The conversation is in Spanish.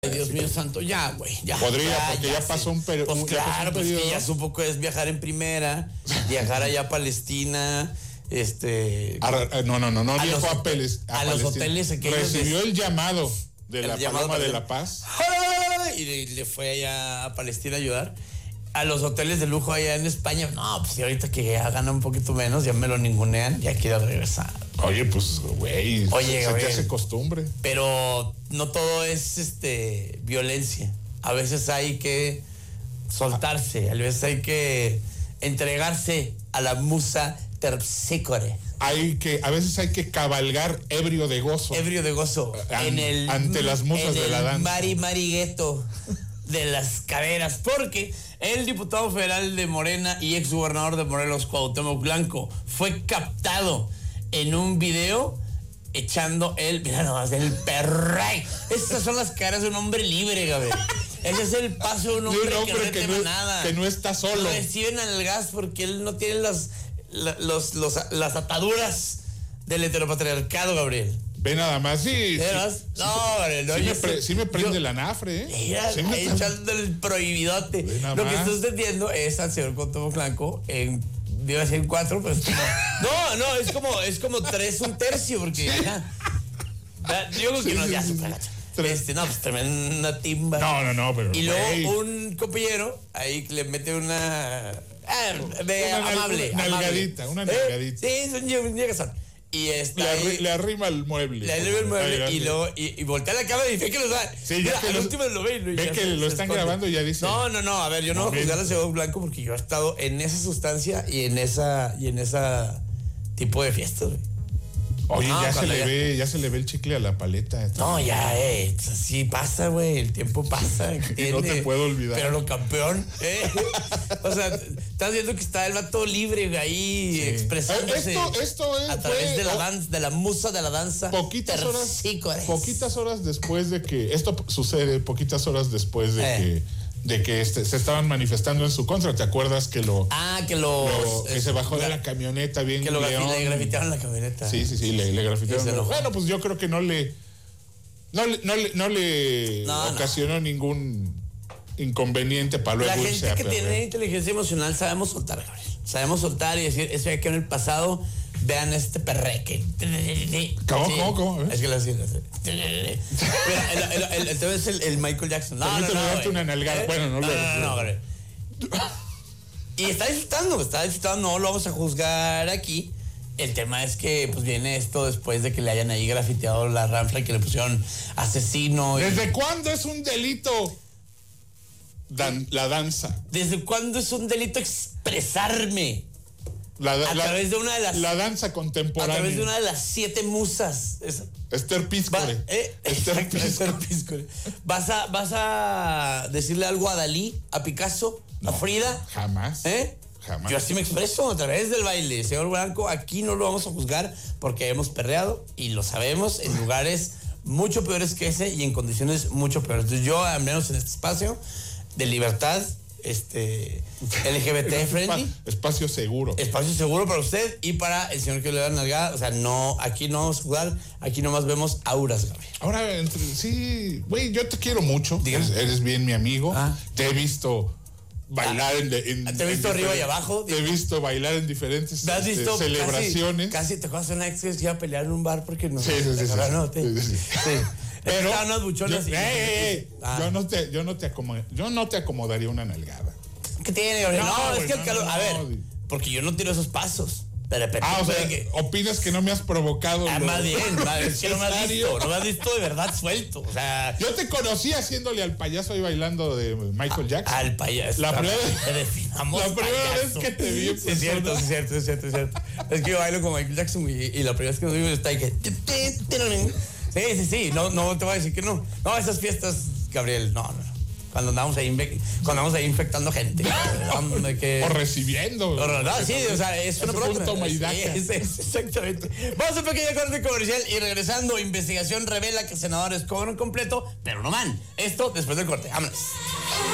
Ay, Dios mío santo, ya, güey, ya. Podría, porque ya pasó un periodo. Pues claro, pues que ya supo que es viajar en primera, viajar allá a Palestina, No viajó a Palestina. A los hoteles aquellos. Recibió el llamado de la Paloma de la Paz. Y le fue allá a Palestina a ayudar. A los hoteles de lujo allá en España. No, pues ahorita que ya gana un poquito menos, ya me lo ningunean, ya quiero regresar. Oye, pues, güey, se te hace costumbre. Pero no todo es violencia. A veces hay que soltarse, a veces hay que entregarse a la musa terpsícore. A veces hay que cabalgar ebrio de gozo. Ebrio de gozo. Ante las musas de la danza. Marigueto de las caderas. Porque el diputado federal de Morena y exgobernador de Morelos, Cuauhtémoc Blanco, fue captado en un video echando mira nomás, el perray. Esas son las caras de un hombre libre, Gabriel. Ese es el paso de un hombre que no le teme nada. Que no está solo. Reciben al gas porque él no tiene las ataduras del heteropatriarcado, Gabriel. Ve nada más, sí. No, Gabriel. Sí me prende la nafre, Mira, echando el prohibidote. Lo que está entendiendo es al señor Cuauhtémoc Blanco en... Iba a ser 4, pero es como... No, es como 3, un tercio, porque ya... Yo creo que no, ya se fue la... No, pues tremenda timba. No, pero... Y luego un compañero ahí que le mete una amable. Una nalgadita. Sí, son llegas. Y le arrima el mueble. Le arrima el mueble y luego y voltea la cámara y dice que lo da. Sí, mira, al último lo ve. Ve que lo están grabando y ya dice. No, a ver, yo no voy a juzgar al señor Blanco porque yo he estado en esa sustancia y en esa tipo de fiestas, güey. Oye, ya se le ve el chicle a la paleta. No, ya, así pasa, güey, el tiempo pasa. No te puedo olvidar. Pero lo campeón, O sea, estás viendo que está el vato libre, güey, ahí expresándose. Esto es, a través de la danza, de la musa de la danza. Poquitas horas después de que esto sucede, poquitas horas después de que se estaban manifestando en su contra. ¿Te acuerdas que que se bajó de la camioneta bien que le grafitearon la camioneta? Sí, le grafitearon. Bueno, pues yo creo que no le ocasionó ningún inconveniente para luego irse a perder. La gente que tiene inteligencia emocional sabemos soltar, Gabriel. Sabemos soltar y decir, eso ya quedó en el pasado. Vean este perreque. ¿Cómo? Es que lo hacía. El tema es el Michael Jackson. No, una nalgada. Bueno, no. Y está disfrutando, no lo vamos a juzgar aquí. El tema es que pues viene esto después de que le hayan ahí grafiteado la ranfla y que le pusieron asesino. ¿Desde cuándo es un delito la danza? ¿Desde cuándo es un delito expresarme? A través de una de las... La danza contemporánea. A través de una de las 7 musas. Esther Piscore. Esther Piscore. ¿Vas a decirle algo a Dalí, a Picasso, a Frida? Jamás. Jamás. Yo así me expreso a través del baile. Señor Blanco, aquí no lo vamos a juzgar porque hemos perreado y lo sabemos en lugares mucho peores que ese y en condiciones mucho peores. Entonces yo, al menos en este espacio de libertad... LGBT friendly. Espacio seguro. Espacio seguro para usted y para el señor que le da nalgada. O sea, no, aquí no vamos a jugar, aquí nomás vemos auras, Gabriel. Ahora, sí, güey, yo te quiero mucho. Eres bien mi amigo. Te he visto bailar te he visto arriba y abajo. Te he visto bailar en diferentes celebraciones. Casi te acuerdas de una ex que iba a pelear en un bar porque no. Sí. Pero unas buchonas yo no te acomodaría una nalgada. ¿Qué tiene, Gabriel? No, es que el calor. A ver, porque yo no tiro esos pasos. O sea, opinas que no me has provocado. Más bien, es que no me has visto de verdad suelto. O sea, yo te conocí haciéndole al payaso ahí bailando de Michael Jackson. Al payaso. La primera vez que te vi. Es cierto. Es que yo bailo con Michael Jackson y la primera vez que nos vimos está ahí que... Sí, no te voy a decir que no. No, esas fiestas, Gabriel, no. Cuando andamos ahí infectando gente. O recibiendo. Sí, o sea, es una broma. Toma y daca. Exactamente. Vamos a un pequeño corte comercial y regresando, investigación revela que senadores cobran completo, pero no man. Esto después del corte. Vámonos.